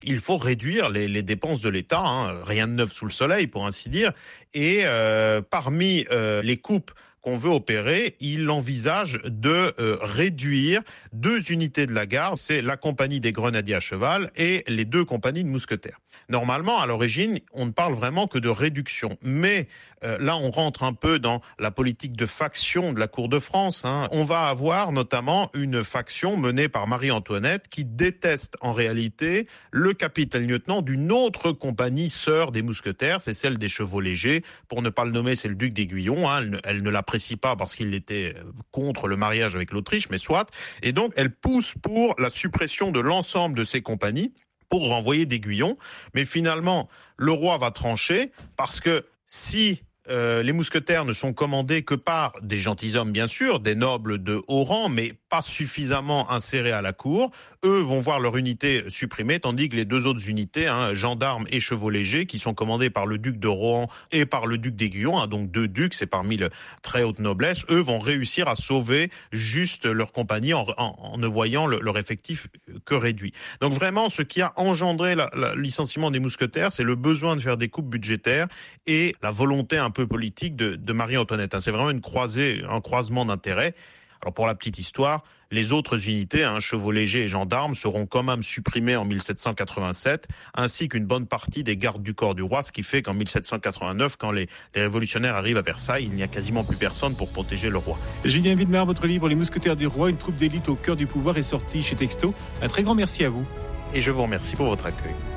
Il faut réduire les dépenses de l'État, hein, rien de neuf sous le soleil pour ainsi dire. Et parmi les coupes qu'on veut opérer, il envisage de réduire 2 unités de la garde, c'est la compagnie des grenadiers à cheval et les 2 compagnies de mousquetaires. Normalement, à l'origine, on ne parle vraiment que de réduction. Mais là, on rentre un peu dans la politique de faction de la cour de France. Hein. On va avoir notamment une faction menée par Marie-Antoinette qui déteste en réalité le capitaine-lieutenant d'une autre compagnie sœur des mousquetaires, c'est celle des chevaux légers. Pour ne pas le nommer, c'est le duc d'Aiguillon. Hein. Elle ne l'apprécie pas parce qu'il était contre le mariage avec l'Autriche, mais soit. Et donc, elle pousse pour la suppression de l'ensemble de ces compagnies pour renvoyer d'Aiguillon. Mais finalement, le roi va trancher parce que si les mousquetaires ne sont commandés que par des gentilshommes, bien sûr, des nobles de haut rang, mais pas suffisamment insérés à la cour. Eux vont voir leur unité supprimée, tandis que les 2 autres unités, gendarmes et chevaux légers, qui sont commandés par le duc de Rohan et par le duc d'Aiguillon, donc 2 ducs, c'est parmi la très haute noblesse, eux vont réussir à sauver juste leur compagnie en ne voyant leur effectif que réduit. Donc vraiment, ce qui a engendré le licenciement des mousquetaires, c'est le besoin de faire des coupes budgétaires et la volonté un peu politique de Marie-Antoinette. C'est vraiment un croisement d'intérêts. Alors pour la petite histoire, les autres unités, chevaux légers et gendarmes, seront quand même supprimées en 1787, ainsi qu'une bonne partie des gardes du corps du roi, ce qui fait qu'en 1789, quand les révolutionnaires arrivent à Versailles, il n'y a quasiment plus personne pour protéger le roi. Julien Widmer, votre livre « Les mousquetaires du roi, une troupe d'élite au cœur du pouvoir » est sorti chez Texto. Un très grand merci à vous. Et je vous remercie pour votre accueil.